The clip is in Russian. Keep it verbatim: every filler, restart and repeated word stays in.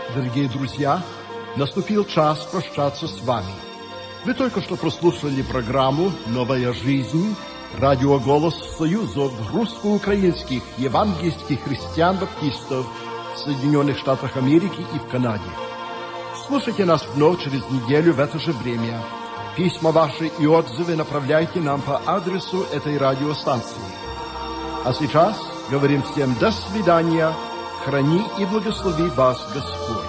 Дорогие друзья, наступил час прощаться с вами. Вы только что прослушали программу «Новая жизнь», радио «Голос Союзов» русско-украинских евангельских христиан-баптистов в Соединенных Штатах Америки и в Канаде. Слушайте нас вновь через неделю в это же время. Письма ваши и отзывы направляйте нам по адресу этой радиостанции. А сейчас говорим всем до свидания. Храни и благослови вас Господь.